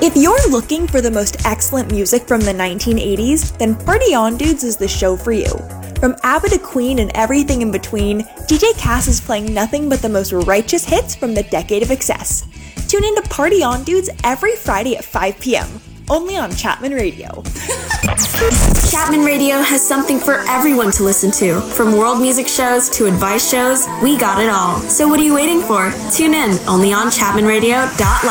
If you're looking for the most excellent music from the 1980s, then Party On Dudes is the show for you. From ABBA to Queen and everything in between, DJ Cass is playing nothing but the most righteous hits from the decade of excess. Tune in to Party On Dudes every Friday at 5 p.m., only on Chapman Radio. Chapman Radio has something for everyone to listen to. From world music shows to advice shows, we got it all. So what are you waiting for? Tune in, only on chapmanradio.live.